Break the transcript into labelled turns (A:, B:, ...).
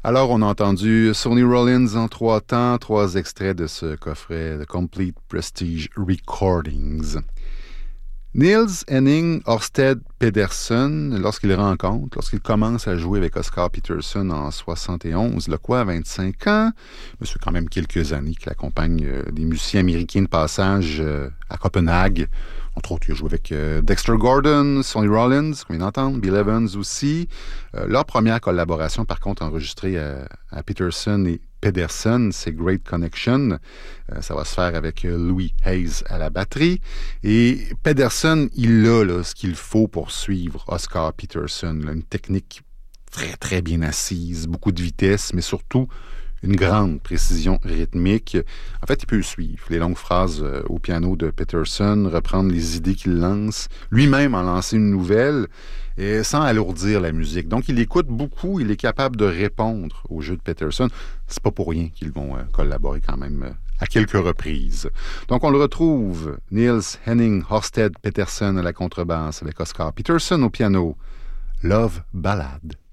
A: Alors, on a entendu Sonny Rollins en 3 temps, 3 extraits de ce coffret The Complete Prestige Recordings. Niels Henning Ørsted Pedersen, lorsqu'il commence à jouer avec Oscar Peterson en 71, le quoi, à 25 ans, mais c'est quand même quelques années qu'il accompagne des musiciens américains de passage à Copenhague. Entre autres, il a joué avec Dexter Gordon, Sonny Rollins, comme vient d'entendre, Bill Evans aussi. Leur première collaboration, par contre, enregistrée à Peterson et Pedersen, c'est Great Connection. Ça va se faire avec Louis Hayes à la batterie. Et Pedersen, il a là, ce qu'il faut pour suivre Oscar Peterson. Là, une technique très, très bien assise, beaucoup de vitesse, mais surtout une grande précision rythmique. En fait, il peut suivre les longues phrases au piano de Peterson, reprendre les idées qu'il lance, lui-même en lancer une nouvelle, et sans alourdir la musique. Donc, il écoute beaucoup, il est capable de répondre au jeu de Peterson. C'est pas pour rien qu'ils vont collaborer quand même à quelques reprises. Donc, on le retrouve, Niels Henning Ørsted Pedersen à la contrebasse avec Oscar Peterson au piano. Love Ballade.